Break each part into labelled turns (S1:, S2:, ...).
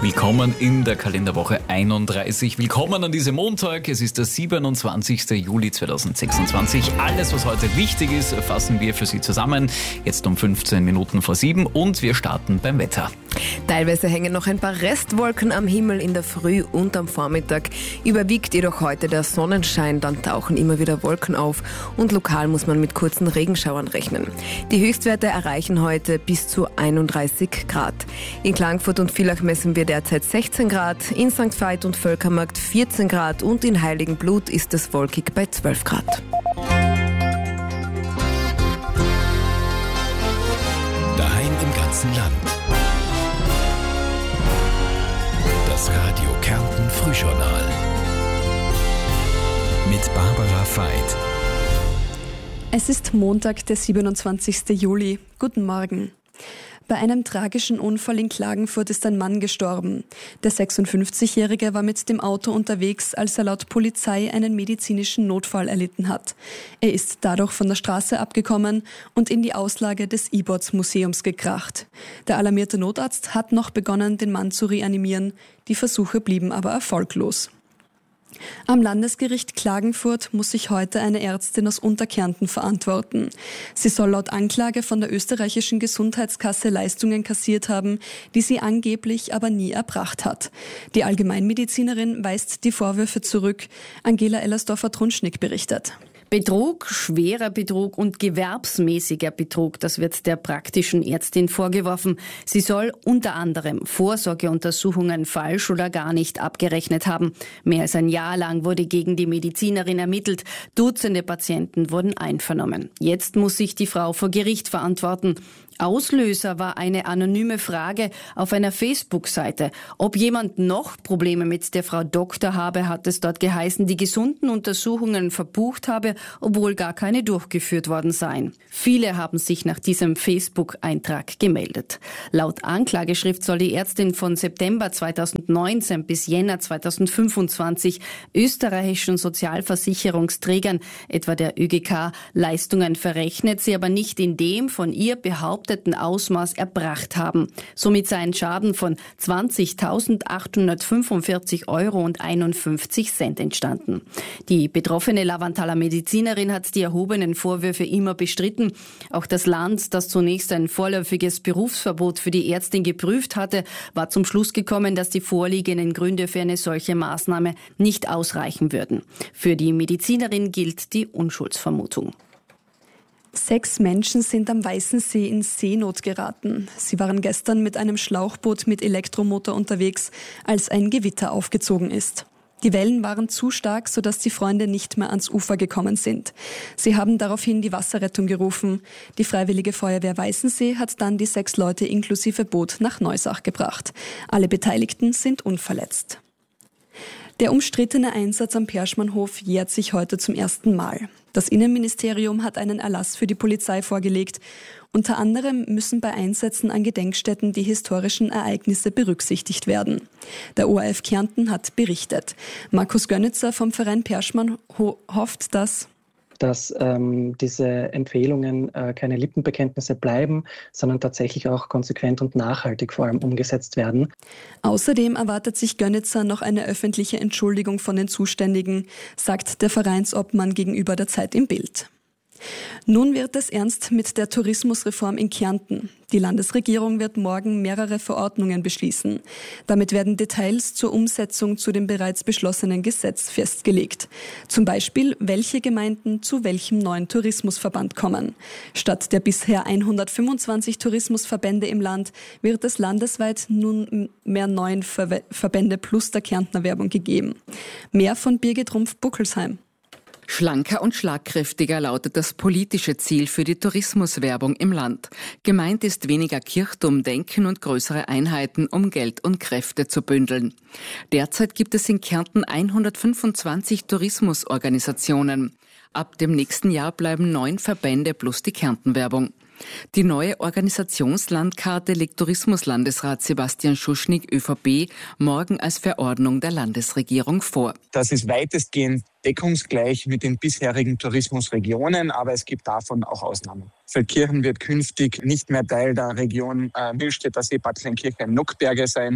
S1: Willkommen in der Kalenderwoche 31. Willkommen an diesem Montag. Es ist der 27. Juli 2026. Alles, was heute wichtig ist, fassen wir für Sie zusammen. Jetzt um 15 Minuten vor 7 und wir starten beim Wetter.
S2: Teilweise hängen noch ein paar Restwolken am Himmel in der Früh und am Vormittag. Überwiegt jedoch heute der Sonnenschein, dann tauchen immer wieder Wolken auf und lokal muss man mit kurzen Regenschauern rechnen. Die Höchstwerte erreichen heute bis zu 31 Grad. In Klagenfurt und Villach messen wir derzeit 16 Grad, in St. Veit und Völkermarkt 14 Grad und in Heiligenblut ist es wolkig bei 12 Grad.
S3: Daheim im ganzen Land. Das Radio Kärnten Frühjournal mit Barbara Veit.
S4: Es ist Montag, der 27. Juli. Guten Morgen. Bei einem tragischen Unfall in Klagenfurt ist ein Mann gestorben. Der 56-Jährige war mit dem Auto unterwegs, als er laut Polizei einen medizinischen Notfall erlitten hat. Er ist dadurch von der Straße abgekommen und in die Auslage des Iboz-Museums gekracht. Der alarmierte Notarzt hat noch begonnen, den Mann zu reanimieren. Die Versuche blieben aber erfolglos. Am Landesgericht Klagenfurt muss sich heute eine Ärztin aus Unterkärnten verantworten. Sie soll laut Anklage von der österreichischen Gesundheitskasse Leistungen kassiert haben, die sie angeblich aber nie erbracht hat. Die Allgemeinmedizinerin weist die Vorwürfe zurück. Angela Ellersdorfer-Trunschnick berichtet.
S5: Betrug, schwerer Betrug und gewerbsmäßiger Betrug, das wird der praktischen Ärztin vorgeworfen. Sie soll unter anderem Vorsorgeuntersuchungen falsch oder gar nicht abgerechnet haben. Mehr als ein Jahr lang wurde gegen die Medizinerin ermittelt. Dutzende Patienten wurden einvernommen. Jetzt muss sich die Frau vor Gericht verantworten. Auslöser war eine anonyme Frage auf einer Facebook-Seite. Ob jemand noch Probleme mit der Frau Doktor habe, hat es dort geheißen, die gesunden Untersuchungen verbucht habe, obwohl gar keine durchgeführt worden seien. Viele haben sich nach diesem Facebook-Eintrag gemeldet. Laut Anklageschrift soll die Ärztin von September 2019 bis Jänner 2025 österreichischen Sozialversicherungsträgern, etwa der ÖGK, Leistungen verrechnet, sie aber nicht in dem von ihr behaupteten Ausmaß erbracht haben. Somit sei ein Schaden von 20.845,51 € entstanden. Die betroffene Lavanthaler Medizinerin hat die erhobenen Vorwürfe immer bestritten. Auch das Land, das zunächst ein vorläufiges Berufsverbot für die Ärztin geprüft hatte, war zum Schluss gekommen, dass die vorliegenden Gründe für eine solche Maßnahme nicht ausreichen würden. Für die Medizinerin gilt die Unschuldsvermutung.
S4: 6 Menschen sind am Weißen See in Seenot geraten. Sie waren gestern mit einem Schlauchboot mit Elektromotor unterwegs, als ein Gewitter aufgezogen ist. Die Wellen waren zu stark, sodass die Freunde nicht mehr ans Ufer gekommen sind. Sie haben daraufhin die Wasserrettung gerufen. Die Freiwillige Feuerwehr Weißensee hat dann die 6 Leute inklusive Boot nach Neusach gebracht. Alle Beteiligten sind unverletzt. Der umstrittene Einsatz am Perschmannhof jährt sich heute zum ersten Mal. Das Innenministerium hat einen Erlass für die Polizei vorgelegt. Unter anderem müssen bei Einsätzen an Gedenkstätten die historischen Ereignisse berücksichtigt werden. Der ORF Kärnten hat berichtet. Markus Gönnitzer vom Verein Perschmann hofft, dass
S6: diese Empfehlungen keine Lippenbekenntnisse bleiben, sondern tatsächlich auch konsequent und nachhaltig vor allem umgesetzt werden.
S4: Außerdem erwartet sich Gönnitzer noch eine öffentliche Entschuldigung von den Zuständigen, sagt der Vereinsobmann gegenüber der Zeit im Bild. Nun wird es ernst mit der Tourismusreform in Kärnten. Die Landesregierung wird morgen mehrere Verordnungen beschließen. Damit werden Details zur Umsetzung zu dem bereits beschlossenen Gesetz festgelegt. Zum Beispiel, welche Gemeinden zu welchem neuen Tourismusverband kommen. Statt der bisher 125 Tourismusverbände im Land wird es landesweit nun mehr 9 Verbände plus der Kärntner Werbung gegeben. Mehr von Birgit Rumpf-Buckelsheim.
S7: Schlanker und schlagkräftiger lautet das politische Ziel für die Tourismuswerbung im Land. Gemeint ist weniger Kirchturmdenken und größere Einheiten, um Geld und Kräfte zu bündeln. Derzeit gibt es in Kärnten 125 Tourismusorganisationen. Ab dem nächsten Jahr bleiben 9 Verbände plus die Kärntenwerbung. Die neue Organisationslandkarte legt Tourismuslandesrat Sebastian Schuschnigg, ÖVP, morgen als Verordnung der Landesregierung vor.
S8: Das ist weitestgehend deckungsgleich mit den bisherigen Tourismusregionen, aber es gibt davon auch Ausnahmen. Feldkirchen wird künftig nicht mehr Teil der Region Millstätter See, Bad Kleinkirchen, Nockberge sein.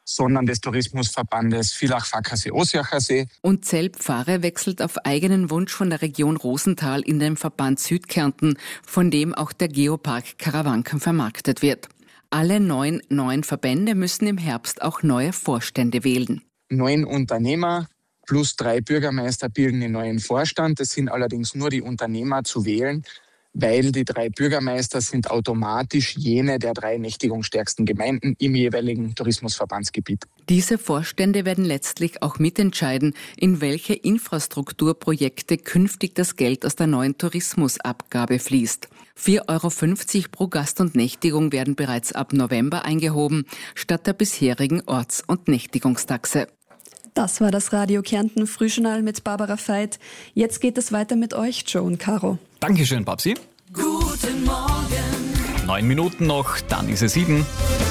S8: sondern des Tourismusverbandes Villach-Fackersee-Ossiacher-See.
S7: Und Zell-Pfarre wechselt auf eigenen Wunsch von der Region Rosenthal in den Verband Südkärnten, von dem auch der Geopark Karawanken vermarktet wird. Alle 9 neuen Verbände müssen im Herbst auch neue Vorstände wählen.
S8: 9 Unternehmer plus 3 Bürgermeister bilden den neuen Vorstand. Es sind allerdings nur die Unternehmer zu wählen, weil die 3 Bürgermeister sind automatisch jene der 3 nächtigungsstärksten Gemeinden im jeweiligen Tourismusverbandsgebiet.
S7: Diese Vorstände werden letztlich auch mitentscheiden, in welche Infrastrukturprojekte künftig das Geld aus der neuen Tourismusabgabe fließt. 4,50 € pro Gast und Nächtigung werden bereits ab November eingehoben, statt der bisherigen Orts- und Nächtigungstaxe.
S4: Das war das Radio Kärnten Frühjournal mit Barbara Veit. Jetzt geht es weiter mit euch, Joe und Caro.
S1: Dankeschön, Babsi.
S9: Guten Morgen.
S1: 9 Minuten noch, dann ist es 7.